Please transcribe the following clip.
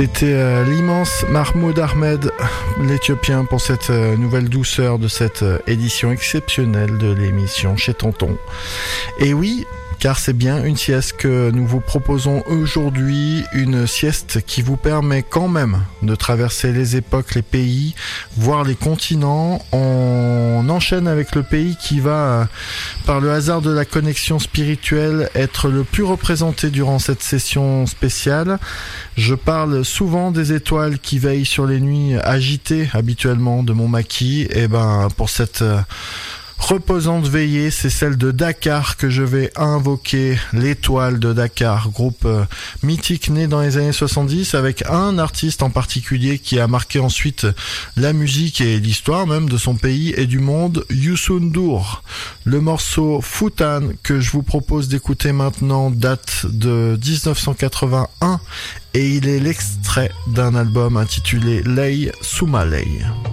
C'était l'immense Mahmoud Ahmed, l'Éthiopien, pour cette nouvelle douceur de cette édition exceptionnelle de l'émission Chez Tonton. Et oui, car c'est bien une sieste que nous vous proposons aujourd'hui, une sieste qui vous permet quand même de traverser les époques, les pays, voire les continents. On enchaîne avec le pays qui va, par le hasard de la connexion spirituelle, être le plus représenté durant cette session spéciale. Je parle souvent des étoiles qui veillent sur les nuits agitées habituellement de mon maquis. Et ben, pour cette reposante veillée, c'est celle de Dakar que je vais invoquer, l'étoile de Dakar, groupe mythique né dans les années 70 avec un artiste en particulier qui a marqué ensuite la musique et l'histoire même de son pays et du monde, Youssou N'Dour. Le morceau Foutan que je vous propose d'écouter maintenant date de 1981 et il est l'extrait d'un album intitulé Lay Souma Lay.